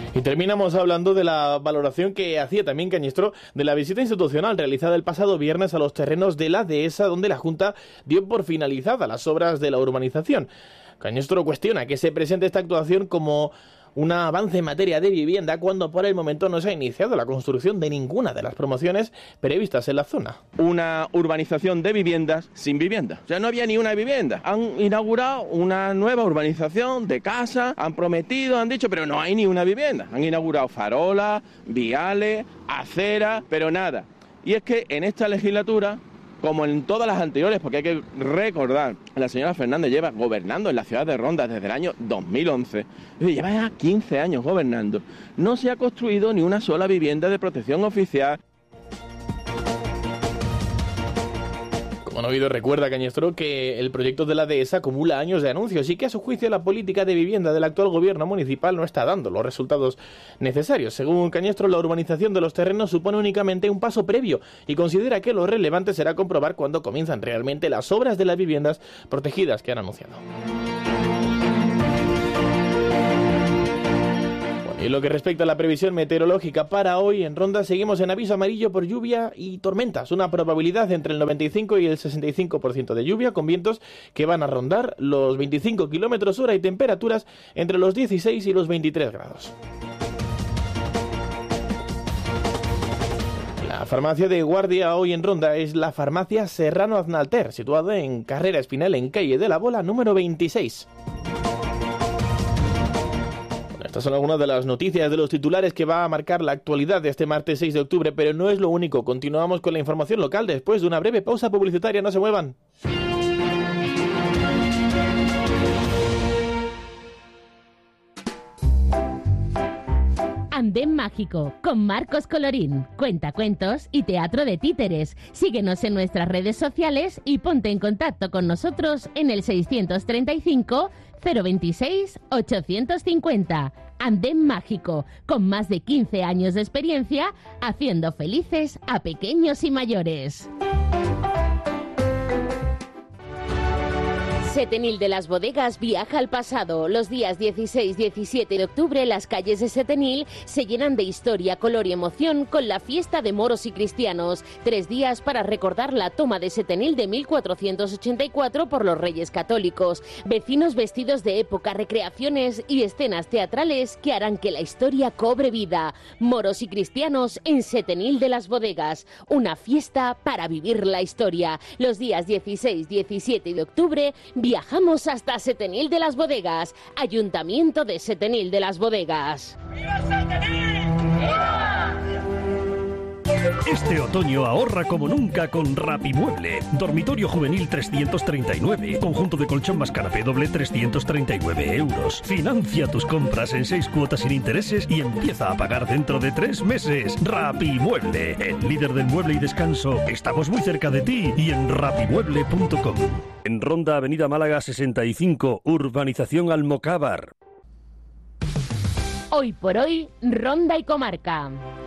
Y terminamos hablando de la valoración que hacía también Cañestro de la visita institucional realizada el pasado viernes a los terrenos de la Dehesa, donde la Junta dio por finalizadas las obras de la urbanización. Cañestro cuestiona que se presente esta actuación como un avance en materia de vivienda cuando por el momento no se ha iniciado la construcción de ninguna de las promociones previstas en la zona. Una urbanización de viviendas sin vivienda. O sea, no había ni una vivienda. Han inaugurado una nueva urbanización de casas, han prometido, han dicho, pero no hay ni una vivienda. Han inaugurado farolas, viales, aceras, pero nada. Y es que en esta legislatura, como en todas las anteriores, porque hay que recordar, la señora Fernández lleva gobernando en la ciudad de Ronda desde el año 2011, lleva ya 15 años gobernando, no se ha construido ni una sola vivienda de protección oficial. Como no ha habido, recuerda Cañestro que el proyecto de la Dehesa acumula años de anuncios y que a su juicio la política de vivienda del actual gobierno municipal no está dando los resultados necesarios. Según Cañestro, la urbanización de los terrenos supone únicamente un paso previo y considera que lo relevante será comprobar cuándo comienzan realmente las obras de las viviendas protegidas que han anunciado. En lo que respecta a la previsión meteorológica para hoy, en Ronda seguimos en aviso amarillo por lluvia y tormentas. Una probabilidad entre el 95 y el 65% de lluvia, con vientos que van a rondar los 25 km/h y temperaturas entre los 16 y los 23 grados. La farmacia de guardia hoy en Ronda es la farmacia Serrano Aznalter, situada en Carrera Espinel, en calle de la Bola, número 26. Estas son algunas de las noticias de los titulares que va a marcar la actualidad de este martes 6 de octubre, pero no es lo único. Continuamos con la información local después de una breve pausa publicitaria. No se muevan. Andén Mágico, con Marcos Colorín, cuentacuentos y teatro de títeres. Síguenos en nuestras redes sociales y ponte en contacto con nosotros en el 635 026 850. Andén Mágico, con más de 15 años de experiencia, haciendo felices a pequeños y mayores. Setenil de las Bodegas viaja al pasado. Los días 16 y 17 de octubre las calles de Setenil se llenan de historia, color y emoción con la fiesta de moros y cristianos. 3 días para recordar la toma de Setenil de 1484 por los Reyes Católicos. Vecinos vestidos de época, recreaciones y escenas teatrales que harán que la historia cobre vida. Moros y cristianos en Setenil de las Bodegas. Una fiesta para vivir la historia. Los días 16, 17 de octubre viajamos hasta Setenil de las Bodegas, Ayuntamiento de Setenil de las Bodegas. ¡Viva Setenil! ¡Viva! Este otoño ahorra como nunca con Rapimueble. Dormitorio juvenil 339. Conjunto de colchón más canapé doble 339 euros. Financia tus compras en 6 cuotas sin intereses y empieza a pagar dentro de 3 meses. Rapimueble, el líder del mueble y descanso. Estamos muy cerca de ti y en rapimueble.com. En Ronda, Avenida Málaga 65, Urbanización Almocávar. Hoy por hoy, Ronda y Comarca.